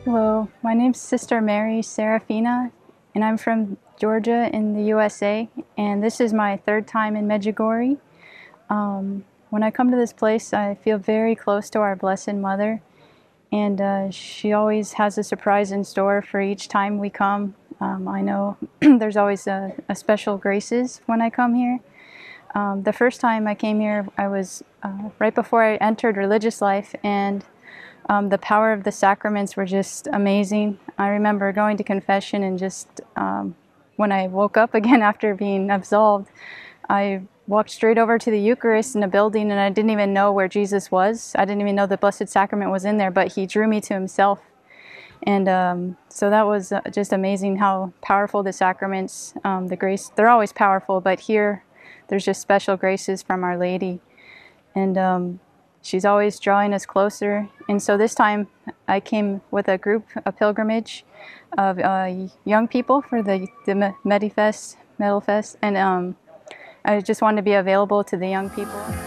Hello, my name's Sister Mary Serafina, and I'm from Georgia in the USA, and this is my third time in Medjugorje. When I come to this place, I feel very close to our Blessed Mother, and she always has a surprise in store for each time we come. I know there's always a special graces when I come here. The first time I came here, I was right before I entered religious life, and the power of the sacraments were just amazing. I remember going to confession and just when I woke up again after being absolved, I walked straight over to the Eucharist in a building and I didn't even know where Jesus was. I didn't even know the Blessed Sacrament was in there, but he drew me to himself. And so that was just amazing how powerful the sacraments, the grace, they're always powerful, but here there's just special graces from Our Lady. And she's always drawing us closer. And so this time I came with a group, a pilgrimage of young people for the Medifest, Metalfest, and I just wanted to be available to the young people.